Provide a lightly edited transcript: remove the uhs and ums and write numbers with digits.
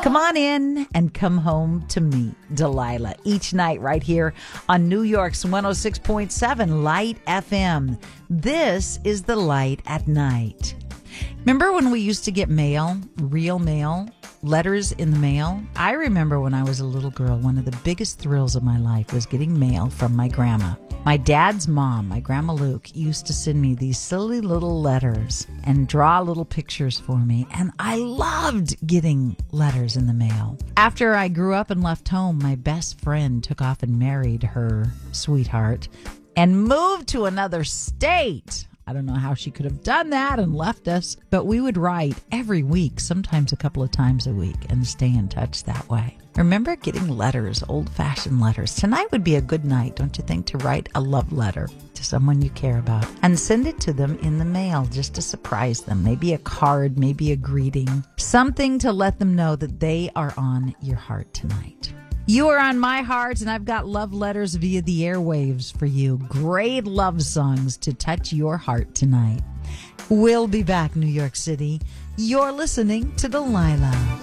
Come on in and come home to me, Delilah, each night right here on New York's 106.7 Light FM. This is the Light at Night. Remember when we used to get mail, real mail, letters in the mail? I remember when I was a little girl, one of the biggest thrills of my life was getting mail from my grandma. My dad's mom, my Grandma Luke, used to send me these silly little letters and draw little pictures for me, and I loved getting letters in the mail. After I grew up and left home, my best friend took off and married her sweetheart and moved to another state. I don't know how she could have done that and left us, but we would write every week, sometimes a couple of times a week, and stay in touch that way. Remember getting letters, old-fashioned letters. Tonight would be a good night, don't you think, to write a love letter to someone you care about and send it to them in the mail just to surprise them. Maybe a card, maybe a greeting, something to let them know that they are on your heart tonight. You are on my heart, and I've got love letters via the airwaves for you. Great love songs to touch your heart tonight. We'll be back, New York City. You're listening to Delilah.